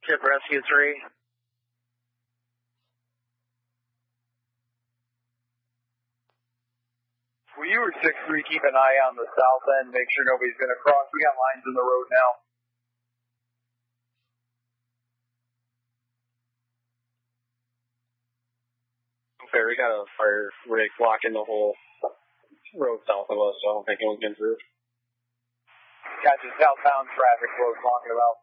Ship Rescue 3. Well, you were 6-3, keep an eye on the south end, make sure nobody's going to cross. We got lines in the road now. Okay, we got a fire rig blocking the whole road south of us, so I don't think anyone's getting through. Gotcha, southbound traffic, what we're talking about.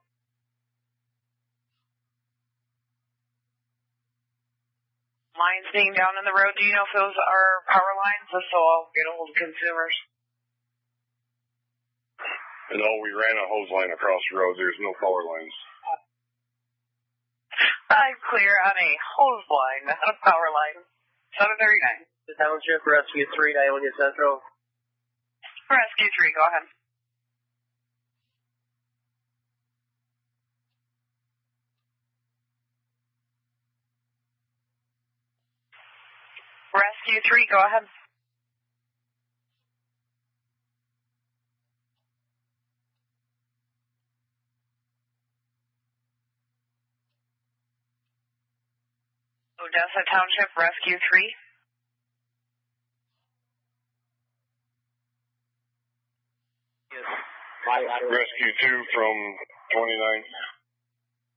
Lines being down in the road, do you know if those are power lines? Just so I'll get a hold of consumers. No, we ran a hose line across the road. There's no power lines. I'm clear on a hose line, not a power line. 739. The Township Rescue 3, Iowa Central. Rescue 3, go ahead. Rescue 3, go ahead. Odessa Township Rescue 3. Rescue 2 from 29.